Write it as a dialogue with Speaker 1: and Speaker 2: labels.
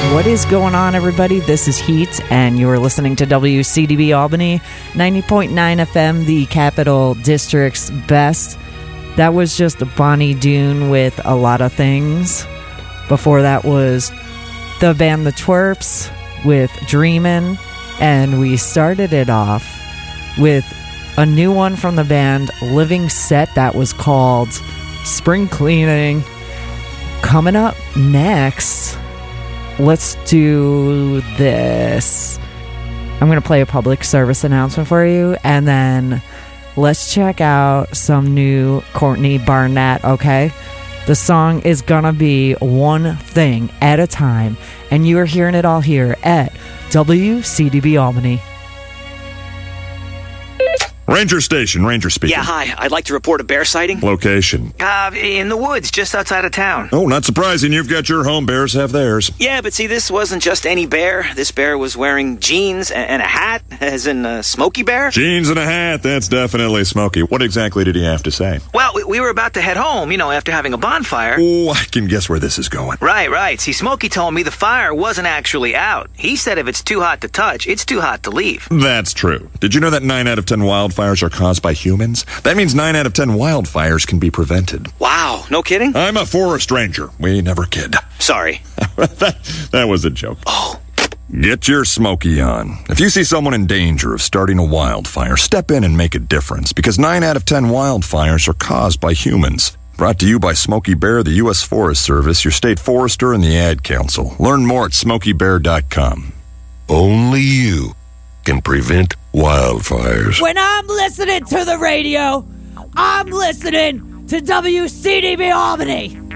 Speaker 1: What is going on, everybody? This is Heat, and you're listening to WCDB Albany, 90.9 FM, the Capital District's best. That was just Bonnie Doon with A Lot of Things. Before that was the band The Twerps with Dreamin', and we started it off with a new one from the band Living Set that was called Spring Cleaning. Coming up next, let's do this. I'm going to play a public service announcement for you, and then let's check out some new Courtney Barnett, okay? The song is going to be One Thing at a Time, and you are hearing it all here at WCDB Albany.
Speaker 2: Ranger Station, Ranger speaking.
Speaker 3: Yeah, hi. I'd like to report a bear sighting.
Speaker 2: Location?
Speaker 3: In the woods, just outside of town.
Speaker 2: Oh, not surprising. You've got your home. Bears have theirs.
Speaker 3: Yeah, but see, this wasn't just any bear. This bear was wearing jeans and a hat, as in Smokey Bear.
Speaker 2: Jeans and a hat. That's definitely Smokey. What exactly did he have to say?
Speaker 3: Well, we were about to head home, after having a bonfire.
Speaker 2: Oh, I can guess where this is going.
Speaker 3: Right. See, Smokey told me the fire wasn't actually out. He said if it's too hot to touch, it's too hot to leave.
Speaker 2: That's true. Did you know that 9 out of 10 wildfires are caused by humans? That means 9 out of 10 wildfires can be prevented.
Speaker 3: Wow, no kidding?
Speaker 2: I'm a forest ranger. We never kid.
Speaker 3: Sorry.
Speaker 2: that was a joke.
Speaker 3: Oh.
Speaker 2: Get your Smokey on. If you see someone in danger of starting a wildfire, step in and make a difference, because 9 out of 10 wildfires are caused by humans. Brought to you by Smokey Bear, the U.S. Forest Service, your state forester, and the Ad Council. Learn more at smokeybear.com.
Speaker 4: Only you can prevent wildfires.
Speaker 1: When I'm listening to the radio, I'm listening to WCDB Albany.